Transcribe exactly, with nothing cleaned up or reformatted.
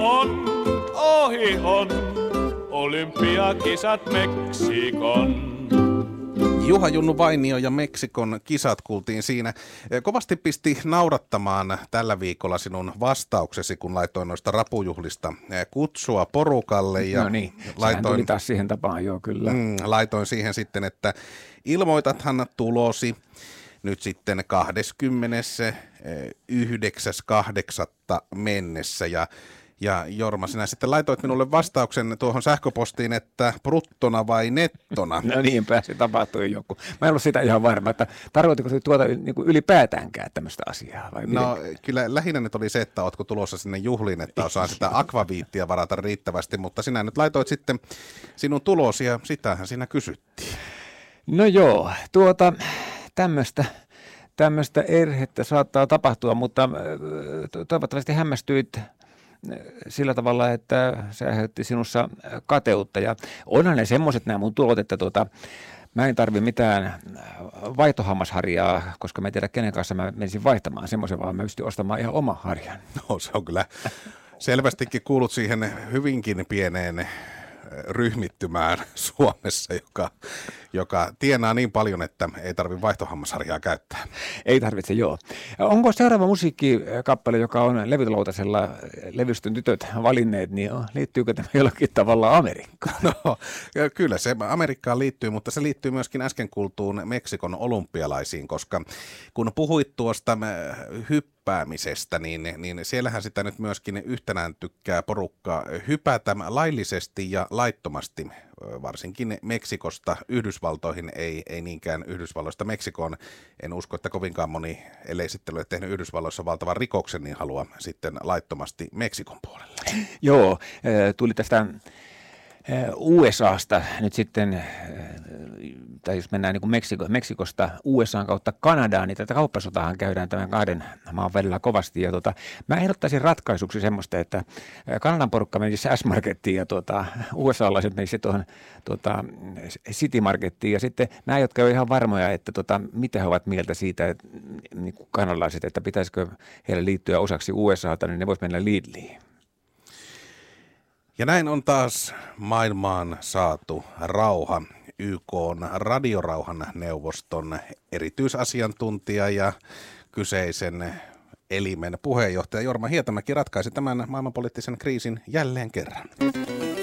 on, ohi on, olympiakisat Meksikon. Juha Junnu Vainio ja Meksikon kisat kuultiin siinä. Kovasti pisti naurattamaan tällä viikolla sinun vastauksesi, kun laitoin noista rapujuhlista kutsua porukalle. Ja no niin, laitoin, tuli taas siihen tapaan, joo kyllä. Mm, laitoin siihen sitten, että ilmoitathan tulosi nyt sitten kahdeskymmenesyhdeksäs kahdeksatta mennessä ja Ja Jorma, sinä sitten laitoit minulle vastauksen tuohon sähköpostiin, että bruttona vai nettona? No niin, pääsi tapahtui joku. Mä en ollut sitä ihan varma, että tarkoitiko se tuota niin kuin ylipäätäänkään tämmöistä asiaa? Vai no miten? Kyllä lähinnä nyt oli se, että ootko tulossa sinne juhliin, että osaan sitä akvaviittia varata riittävästi, mutta sinä nyt laitoit sitten sinun tulosi ja sitähän siinä kysyttiin. No joo, tuota tämmöistä. Tämmöistä erhettä saattaa tapahtua, mutta toivottavasti hämmästyit sillä tavalla, että se aiheutti sinussa kateutta. Ja onhan ne semmoiset nämä mun tulot, että tuota, mä en tarvi mitään vaihtohammasharjaa, koska mä en tiedä kenen kanssa mä menisin vaihtamaan semmoisen, vaan mä pystyn ostamaan ihan oma harjan. No se on kyllä selvästikin kuulut siihen hyvinkin pieneen ryhmittymään Suomessa, joka, joka tienaa niin paljon, että ei tarvitse vaihtohammasharjaa käyttää. Ei tarvitse, joo. Onko seuraava musiikkikappale, joka on levytulautasella levystön tytöt valinneet, niin liittyykö tämä jollakin tavalla Amerikkaan? No kyllä se Amerikkaan liittyy, mutta se liittyy myöskin äsken kuultuun Meksikon olympialaisiin, koska kun puhuit tuosta hyppäämisestä, niin, niin siellähän sitä nyt myöskin yhtenään tykkää porukka hypätä laillisesti ja laittomasti, varsinkin Meksikosta Yhdysvaltoihin, ei, ei niinkään Yhdysvalloista Meksikoon. En usko, että kovinkaan moni, ellei sitten ole tehnyt Yhdysvalloissa valtavan rikoksen, niin haluaa sitten laittomasti Meksikon puolelle. Joo, tuli tästä U S A:sta nyt sitten, tai jos mennään niin kuin Meksiko, Meksikosta U S A:n kautta Kanadaan, niin tätä kauppasotahan käydään tämän kahden maan välillä kovasti. Ja tuota, mä ehdottaisin ratkaisuksi semmoista, että Kanadan porukka menisi S-Markettiin ja tuota, U S A-laiset menisi tuohon tuota, City Markettiin. Ja sitten nämä, jotka ovat ihan varmoja, että tuota, mitä he ovat mieltä siitä, että, niin kuin kanadalaiset, että pitäisikö heille liittyä osaksi U S A:ta, niin ne vois mennä Lidliin. Ja näin on taas maailmaan saatu rauha. Y K:n radiorauhan neuvoston erityisasiantuntija ja kyseisen elimen puheenjohtaja Jorma Hietamäki ratkaisi tämän maailmanpoliittisen kriisin jälleen kerran.